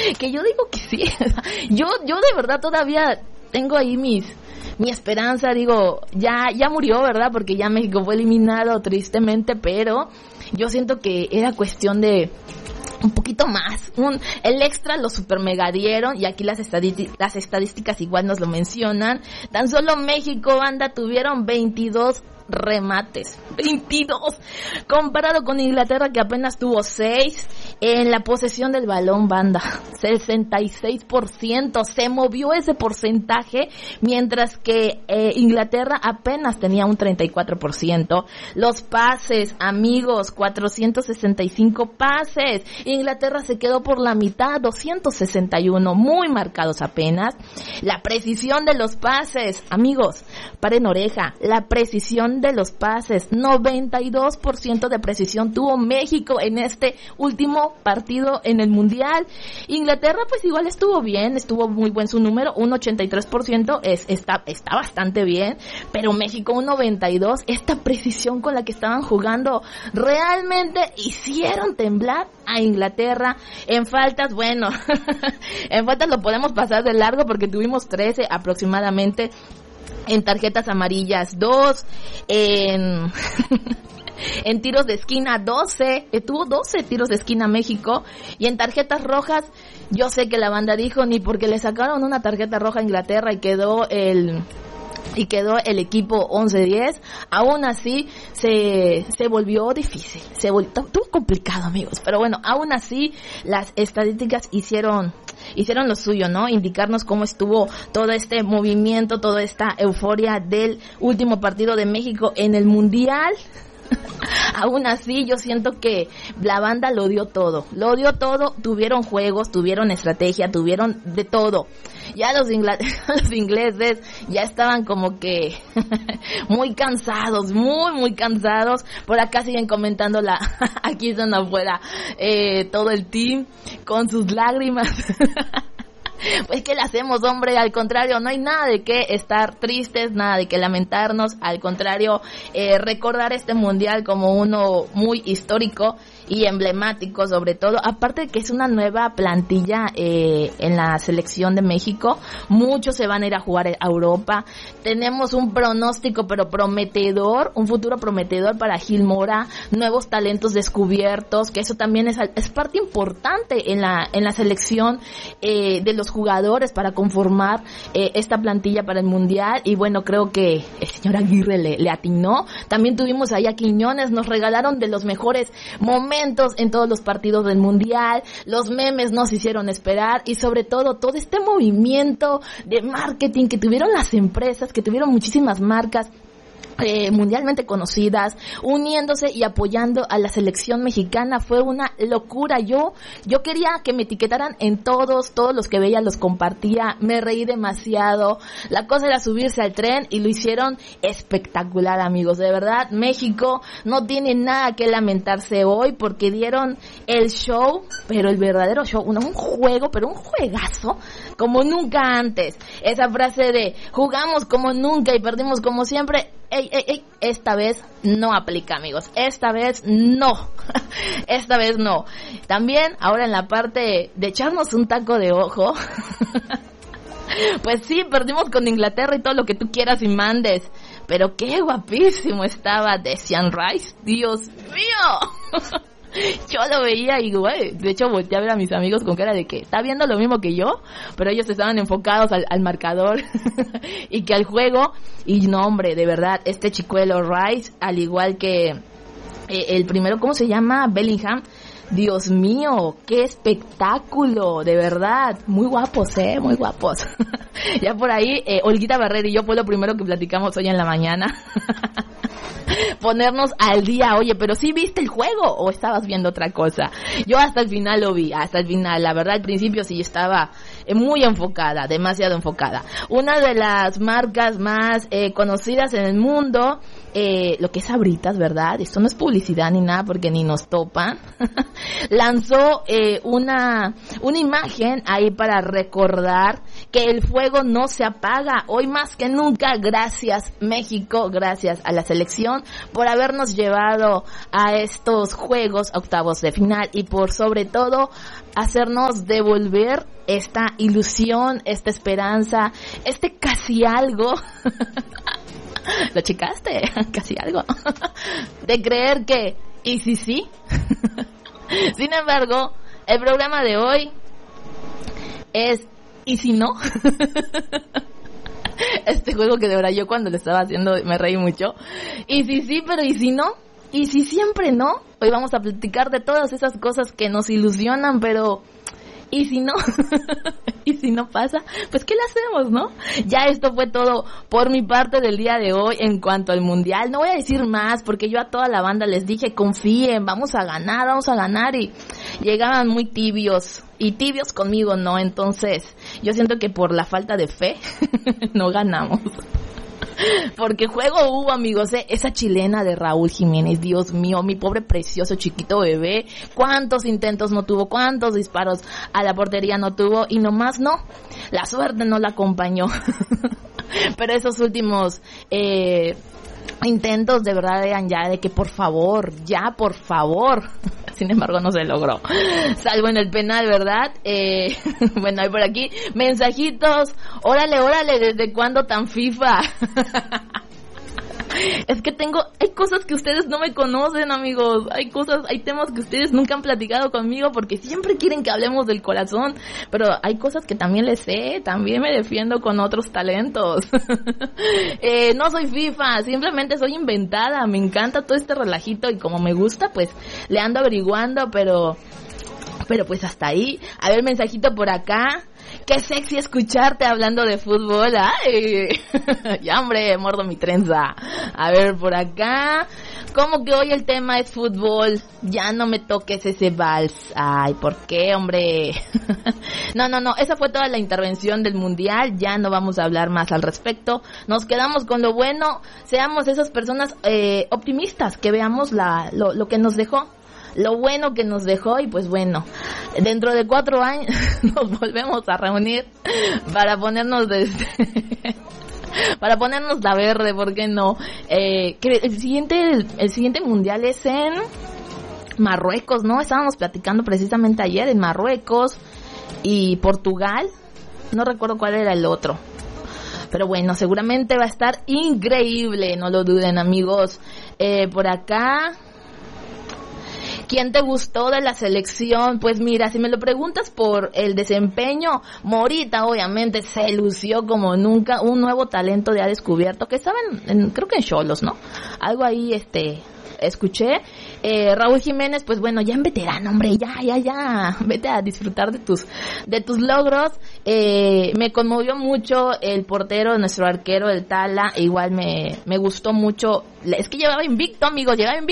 Que yo digo que sí. Yo de verdad todavía tengo ahí mi esperanza, digo, ya murió, ¿verdad? Porque ya México fue eliminado tristemente, pero yo siento que era cuestión de un poquito más, el extra lo super mega dieron, y aquí las estadísticas igual nos lo mencionan. Tan solo México, banda, tuvieron 22 remates, 22, comparado con Inglaterra, que apenas tuvo 6. En la posesión del balón, banda, 66%, se movió ese porcentaje, mientras que Inglaterra apenas tenía un 34%. Los pases, amigos, 465 pases, Inglaterra se quedó por la mitad, 261, muy marcados apenas. La precisión de los pases, amigos, paren oreja, la precisión de los pases, 92% de precisión tuvo México en este último partido en el Mundial. Inglaterra pues igual estuvo bien, estuvo muy buen su número, un 83%, está bastante bien, pero México un 92%, esta precisión con la que estaban jugando realmente hicieron temblar a Inglaterra. En faltas, bueno, en faltas lo podemos pasar de largo porque tuvimos 13 aproximadamente. En tarjetas amarillas 2, en tiros de esquina 12, tuvo 12 tiros de esquina México, y en tarjetas rojas, yo sé que la banda dijo, ni porque le sacaron una tarjeta roja a Inglaterra y quedó el equipo 11-10, aún así se volvió difícil, estuvo complicado, amigos, pero bueno, aún así las estadísticas hicieron lo suyo, ¿no? Indicarnos cómo estuvo todo este movimiento, toda esta euforia del último partido de México en el Mundial. Aún así, yo siento que la banda lo dio todo, tuvieron juegos, tuvieron estrategia, tuvieron de todo. Ya los ingleses ya estaban como que muy cansados, muy cansados. Por acá siguen comentando aquí están afuera, todo el team con sus lágrimas. Pues ¿qué le hacemos, hombre? Al contrario, no hay nada de qué estar tristes, nada de qué lamentarnos, al contrario, recordar este mundial como uno muy histórico y emblemático, sobre todo, aparte de que es una nueva plantilla en la selección de México. Muchos se van a ir a jugar a Europa. Tenemos un pronóstico pero prometedor, un futuro prometedor para Gil Mora, nuevos talentos descubiertos, que eso también es parte importante en la selección de los jugadores para conformar esta plantilla para el mundial. Y bueno, creo que el señor Aguirre le atinó. También tuvimos ahí a Quiñones, nos regalaron de los mejores momentos en todos los partidos del mundial. Los memes nos hicieron esperar, y sobre todo este movimiento de marketing que tuvieron las empresas, que tuvieron muchísimas marcas mundialmente conocidas, uniéndose y apoyando a la selección mexicana. Fue una locura. Yo quería que me etiquetaran en todos los que veía los compartía, me reí demasiado. La cosa era subirse al tren y lo hicieron espectacular, amigos. De verdad, México no tiene nada que lamentarse hoy porque dieron el show, pero el verdadero show, un juego, pero un juegazo como nunca antes. Esa frase de jugamos como nunca y perdimos como siempre, esta vez no aplica, amigos. Esta vez no. Esta vez no. También, ahora en la parte de echarnos un taco de ojo. Pues sí, perdimos con Inglaterra y todo lo que tú quieras y mandes. Pero qué guapísimo estaba Declan Rice. Dios mío. Yo lo veía y, güey, de hecho volteé a ver a mis amigos con cara de que está viendo lo mismo que yo, pero ellos estaban enfocados al marcador y que al juego. Y no, hombre, de verdad, este chicuelo Rice, al igual que el primero, ¿cómo se llama? Bellingham. Dios mío, qué espectáculo, de verdad, muy guapos, muy guapos. Ya por ahí, Olguita Barrera y yo fue lo primero que platicamos hoy en la mañana. Ponernos al día. Oye, pero ¿sí viste el juego o estabas viendo otra cosa? Yo hasta el final lo vi, hasta el final. La verdad, al principio sí estaba muy enfocada, demasiado enfocada. Una de las marcas más conocidas en el mundo lo que es Sabritas, ¿verdad? Esto no es publicidad ni nada porque ni nos topan. Lanzó una imagen ahí para recordar que el fuego no se apaga. Hoy más que nunca, gracias México, gracias a la selección por habernos llevado a estos juegos octavos de final y por sobre todo hacernos devolver esta ilusión, esta esperanza, casi algo. ¿Lo checaste? Casi algo. De creer que, ¿y si sí? Sin embargo, el programa de hoy es, ¿y si no? Este juego que de verdad yo cuando lo estaba haciendo me reí mucho. ¿Y si sí, pero y si no? ¿Y si siempre no? Hoy vamos a platicar de todas esas cosas que nos ilusionan, pero ¿y si no? ¿Y si no pasa? Pues ¿qué le hacemos, no? Ya esto fue todo por mi parte del día de hoy en cuanto al mundial. No voy a decir más porque yo a toda la banda les dije, confíen, vamos a ganar, y llegaban muy tibios. Y tibios conmigo no, entonces yo siento que por la falta de fe no ganamos. Porque juego hubo, amigos, esa chilena de Raúl Jiménez, Dios mío, mi pobre precioso chiquito bebé, cuántos intentos no tuvo, cuántos disparos a la portería no tuvo, y nomás no, la suerte no la acompañó. Pero esos últimos intentos de verdad eran ya de que por favor. Sin embargo no se logró, salvo en el penal, ¿verdad? Bueno, hay por aquí mensajitos. Órale, ¿desde cuándo tan FIFA? Es que hay cosas que ustedes no me conocen, amigos. Hay temas que ustedes nunca han platicado conmigo porque siempre quieren que hablemos del corazón. Pero hay cosas que también les sé, también me defiendo con otros talentos. No soy FIFA, simplemente soy inventada. Me encanta todo este relajito y como me gusta, pues le ando averiguando, pero pues hasta ahí. A ver, mensajito por acá. Qué sexy escucharte hablando de fútbol. Ay, ya hombre, muerdo mi trenza. A ver, por acá. ¿Cómo que hoy el tema es fútbol? Ya no me toques ese vals. Ay, ¿por qué, hombre? No. Esa fue toda la intervención del mundial. Ya no vamos a hablar más al respecto. Nos quedamos con lo bueno. Seamos esas personas optimistas. Que veamos lo que nos dejó. Lo bueno que nos dejó y pues bueno, dentro de 4 años nos volvemos a reunir para ponernos para ponernos la verde, ¿por qué no? Que el siguiente mundial es en Marruecos, ¿no? Estábamos platicando precisamente ayer en Marruecos y Portugal, no recuerdo cuál era el otro. Pero bueno, seguramente va a estar increíble, no lo duden, amigos. Por acá, ¿quién te gustó de la selección? Pues mira, si me lo preguntas por el desempeño, Morita obviamente se lució como nunca, un nuevo talento ya descubierto, que estaba creo que en Xolos, ¿no? Algo ahí, escuché. Raúl Jiménez, pues bueno, ya en veterano, hombre, ya, vete a disfrutar de tus logros. Me conmovió mucho el portero, nuestro arquero, el Tala, igual me gustó mucho. Es que llevaba invicto, amigos,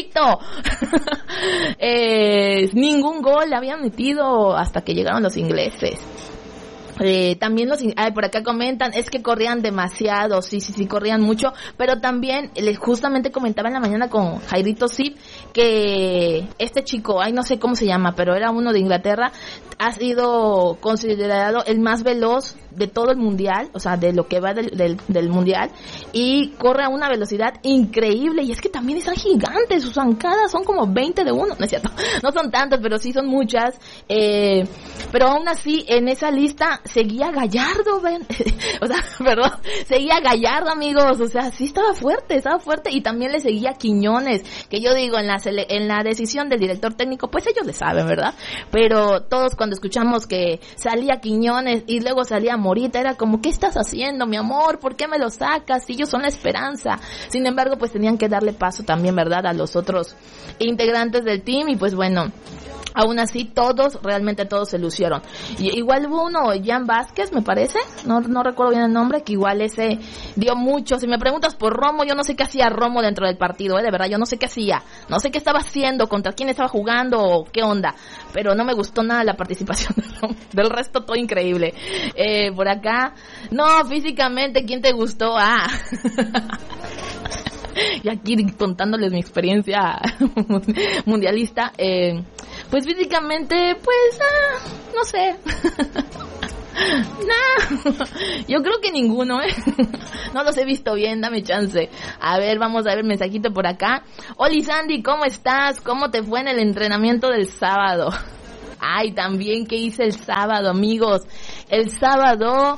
ningún gol le habían metido hasta que llegaron los ingleses. También por acá comentan, es que corrían demasiado, sí, corrían mucho, pero también les justamente comentaba en la mañana con Jairito Zip que este chico, no sé cómo se llama, pero era uno de Inglaterra, ha sido considerado el más veloz de todo el mundial, o sea, de lo que va del mundial, y corre a una velocidad increíble, y es que también están gigantes, sus zancadas son como 20 de uno, no es cierto, no son tantas, pero sí son muchas, pero aún así, en esa lista seguía Gallardo, seguía Gallardo, amigos, o sea, sí estaba fuerte, y también le seguía Quiñones, que yo digo, en la decisión del director técnico, pues ellos le saben, ¿verdad? Pero todos cuando escuchamos que salía Quiñones y luego salía Morita, era como, ¿qué estás haciendo, mi amor? ¿Por qué me lo sacas? Si ellos son la esperanza. Sin embargo, pues tenían que darle paso también, ¿verdad?, a los otros integrantes del team, y pues bueno, aún así realmente todos se lucieron. Y igual hubo uno, Jan Vázquez, me parece, no recuerdo bien el nombre, que igual ese dio mucho. Si me preguntas por Romo, yo no sé qué hacía Romo dentro del partido, de verdad, yo no sé qué hacía, no sé qué estaba haciendo, contra quién estaba jugando o qué onda, pero no me gustó nada la participación de Romo. Del resto todo increíble. Por acá, no, físicamente, ¿quién te gustó? Y aquí contándoles mi experiencia mundialista, pues físicamente, pues, no sé. Yo creo que ninguno, no los he visto bien, dame chance. A ver, vamos a ver mensajito por acá. Oli Sandy, ¿cómo estás? ¿Cómo te fue en el entrenamiento del sábado? Ay, también, ¿qué hice el sábado, amigos? El sábado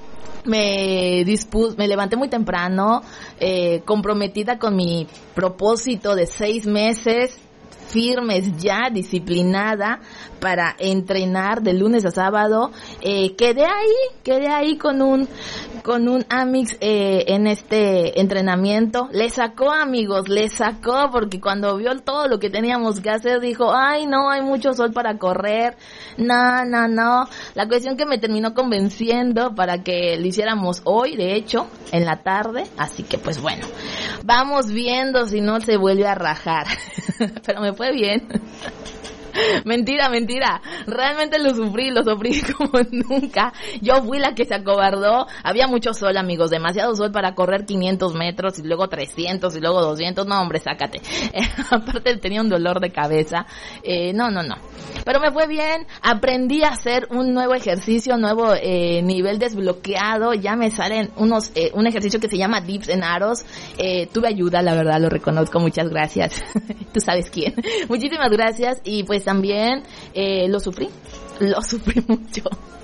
me levanté muy temprano, comprometida con mi propósito de 6 meses, firmes ya, disciplinada, para entrenar de lunes a sábado. Quedé ahí con un Amix en este entrenamiento. Le sacó, amigos, porque cuando vio todo lo que teníamos que hacer, dijo, ay, no, hay mucho sol para correr. No. La cuestión que me terminó convenciendo para que lo hiciéramos hoy, de hecho, en la tarde. Así que, pues bueno, vamos viendo si no se vuelve a rajar. Pero me fue bien. Mentira. Realmente lo sufrí como nunca. Yo fui la que se acobardó. Había mucho sol, amigos, demasiado sol para correr 500 metros y luego 300 y luego 200. No, hombre, sácate. Aparte tenía un dolor de cabeza. No. Pero me fue bien. Aprendí a hacer un nuevo ejercicio, nuevo nivel desbloqueado. Ya me salen un ejercicio que se llama dips en aros. Tuve ayuda, la verdad, lo reconozco. Muchas gracias. Tú sabes quién. Muchísimas gracias. Y pues también lo sufrí mucho.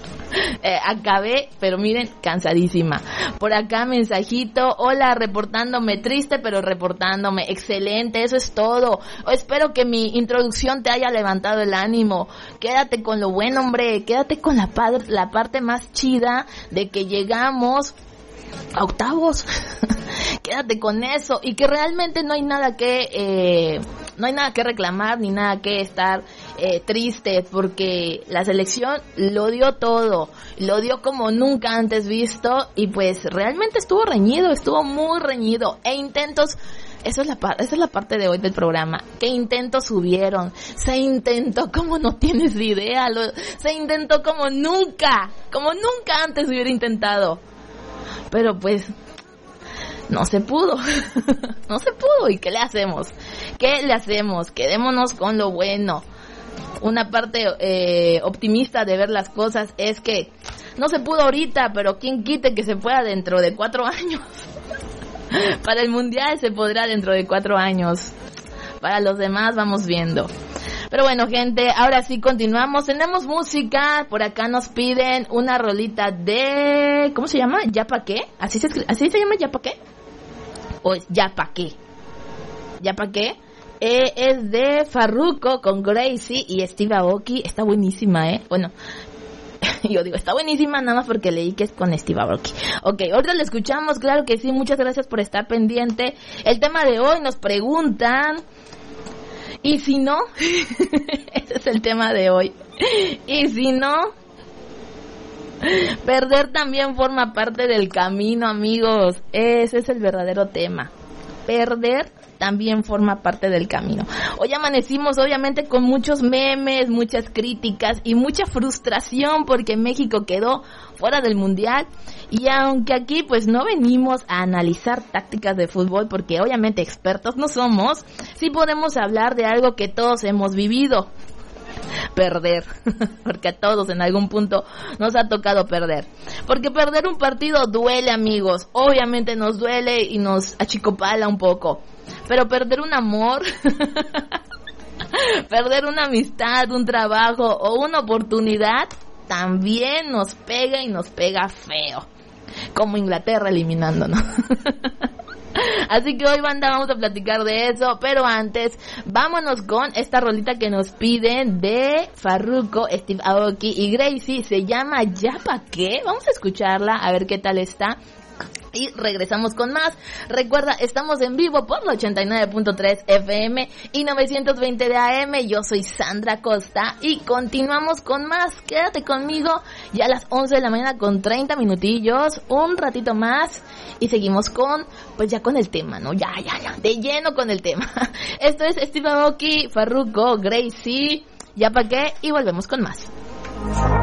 Acabé, pero miren, cansadísima. Por acá mensajito, hola, reportándome, triste pero reportándome. Excelente, eso es todo. Espero que mi introducción te haya levantado el ánimo. Quédate con lo bueno, hombre, quédate con la parte más chida de que llegamos a octavos. Quédate con eso, y que realmente no hay nada que reclamar ni nada que estar triste, porque la selección lo dio todo, lo dio como nunca antes visto, y pues realmente estuvo muy reñido, e intentos. Esa es la parte de hoy del programa. ¿Qué intentos hubieron? Se intentó como no tienes idea, se intentó como nunca antes hubiera intentado. Pero pues no se pudo. ¿Y qué le hacemos? Quedémonos con lo bueno. Una parte optimista de ver las cosas es que no se pudo ahorita, pero quién quite que se pueda dentro de 4 años. Para el mundial se podrá dentro de 4 años. Para los demás vamos viendo. Pero bueno, gente, ahora sí continuamos. Tenemos música. Por acá nos piden una rolita de... ¿Cómo se llama? ¿Ya pa' qué? ¿Así se llama? ¿Ya pa' qué? ¿O es ya pa' qué? ¿Ya pa' qué? Es de Farruko con Gracie y Steve Aoki. Está buenísima, Bueno, yo digo, está buenísima nada más porque leí que es con Steve Aoki. Ok, ahorita lo escuchamos, claro que sí. Muchas gracias por estar pendiente. El tema de hoy nos preguntan... ¿Y si no? Ese es el tema de hoy. ¿Y si no? Perder también forma parte del camino, amigos. Ese es el verdadero tema. Perder también forma parte del camino. Hoy amanecimos obviamente con muchos memes, muchas críticas y mucha frustración porque México quedó fuera del mundial. Y aunque aquí pues no venimos a analizar tácticas de fútbol porque obviamente expertos no somos, sí podemos hablar de algo que todos hemos vivido. Perder, porque a todos en algún punto nos ha tocado perder, porque perder un partido duele, amigos, obviamente nos duele y nos achicopala un poco, pero perder un amor, perder una amistad, un trabajo o una oportunidad también nos pega y nos pega feo, como Inglaterra eliminándonos. Así que hoy, banda, vamos a platicar de eso, pero antes vámonos con esta rolita que nos piden de Farruko, Steve Aoki y Gracie. Se llama ¿Ya pa' qué? Vamos a escucharla a ver qué tal está y regresamos con más. Recuerda, estamos en vivo por la 89.3 FM y 920 de AM. Yo soy Sandra Costa y continuamos con más. Quédate conmigo ya a las 11 de la mañana con 30 minutillos, un ratito más y seguimos con, pues ya con el tema, ¿no? Ya, de lleno con el tema. Esto es Steve Aoki, Farruko, Gracie, ¿Ya pa' qué? Y volvemos con más.